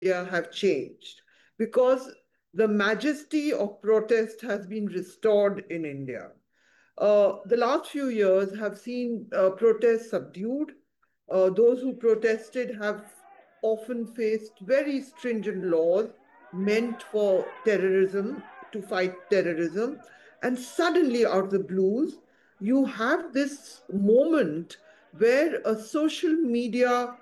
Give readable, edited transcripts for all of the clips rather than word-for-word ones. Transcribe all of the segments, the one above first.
have changed because the majesty of protest has been restored in India. The last few years have seen protests subdued. Those who protested have often faced very stringent laws meant for terrorism, to fight terrorism. And suddenly, out of the blues, you have this moment where a social media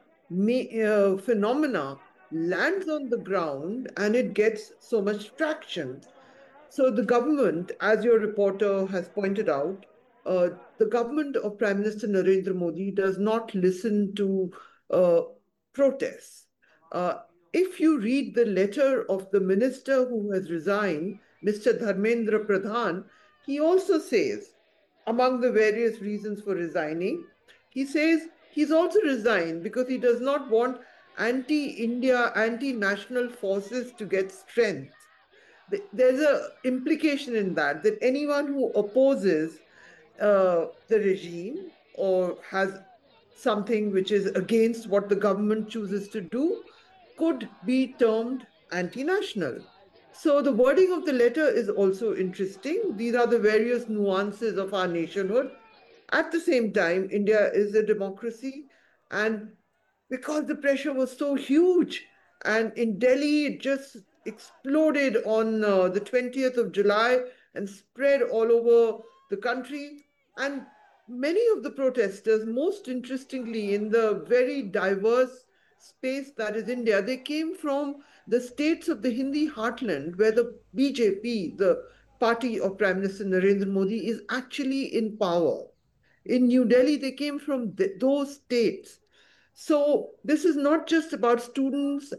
phenomena lands on the ground and it gets so much traction. So the government, as your reporter has pointed out, the government of Prime Minister Narendra Modi does not listen to uh, protests. Uh, if you read the letter of the minister who has resigned, Mr. Dharmendra Pradhan, he also says, among the various reasons for resigning, he says he's also resigned because he does not want anti-India, anti-national forces to get strength. There's a implication in that anyone who opposes the regime or has something which is against what the government chooses to do could be termed anti-national. So the wording of the letter is also interesting. These are the various nuances of our nationhood. At the same time, India is a democracy, and because the pressure was so huge, and in Delhi it just exploded on the 20th of July and spread all over the country. And many of the protesters, most interestingly, in the very diverse space that is India, they came from the states of the Hindi heartland, where the BJP, the party of Prime Minister Narendra Modi, is actually in power. In New Delhi, they came from those states. So this is not just about students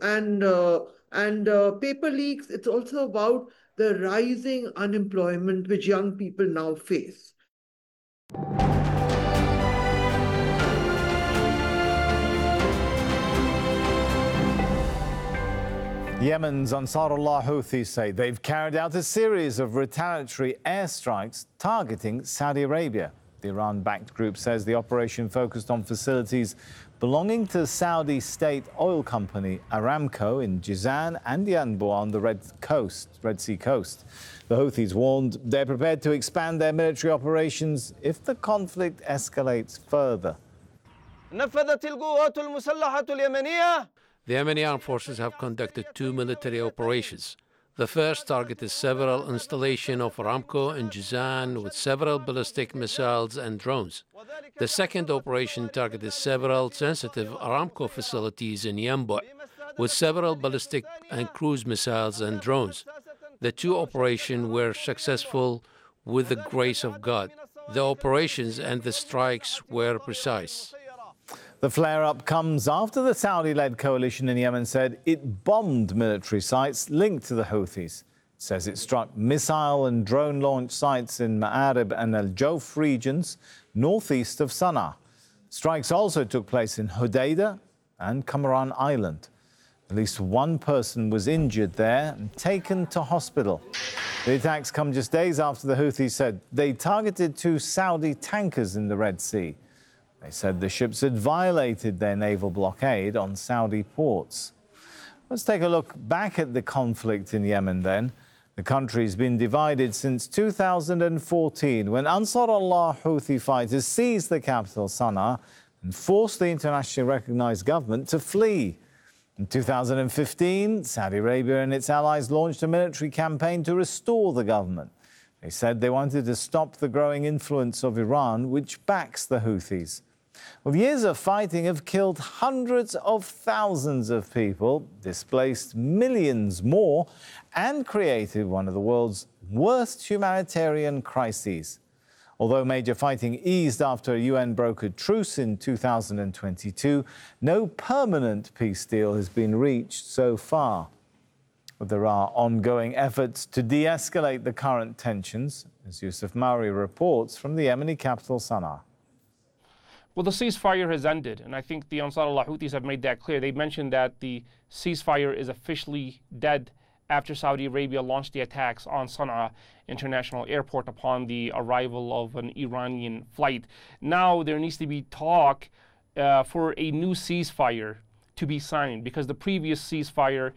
and paper leaks. It's also about the rising unemployment which young people now face. Yemen's Ansarullah Houthis say they've carried out a series of retaliatory airstrikes targeting Saudi Arabia. The Iran-backed group says the operation focused on facilities belonging to Saudi state oil company Aramco in Jizan and Yanbu on the Red Sea coast. The Houthis warned they're prepared to expand their military operations if the conflict escalates further. The Yemeni armed forces have conducted two military operations. The first targeted several installations of Aramco in Jizan with several ballistic missiles and drones. The second operation targeted several sensitive Aramco facilities in Yanbu with several ballistic and cruise missiles and drones. The two operations were successful with the grace of God. The operations and the strikes were precise. The flare-up comes after the Saudi-led coalition in Yemen said it bombed military sites linked to the Houthis. It says it struck missile and drone launch sites in Ma'arib and Al Jawf regions northeast of Sana'a. Strikes also took place in Hodeidah and Kamaran Island. At least one person was injured there and taken to hospital. The attacks come just days after the Houthis said they targeted two Saudi tankers in the Red Sea. They said the ships had violated their naval blockade on Saudi ports. Let's take a look back at the conflict in Yemen then. The country's been divided since 2014 when Ansarullah Houthi fighters seized the capital, Sana'a, and forced the internationally recognized government to flee. In 2015, Saudi Arabia and its allies launched a military campaign to restore the government. They said they wanted to stop the growing influence of Iran, which backs the Houthis. Well, years of fighting have killed hundreds of thousands of people, displaced millions more, and created one of the world's worst humanitarian crises. Although major fighting eased after a UN-brokered truce in 2022, no permanent peace deal has been reached so far. But there are ongoing efforts to de-escalate the current tensions, as Yusuf Mauri reports from the Yemeni capital, Sana'a. Well, the ceasefire has ended, and I think the Ansarullah Houthis have made that clear. They mentioned that the ceasefire is officially dead after Saudi Arabia launched the attacks on Sana'a International Airport upon the arrival of an Iranian flight. Now there needs to be talk for a new ceasefire to be signed, because the previous ceasefire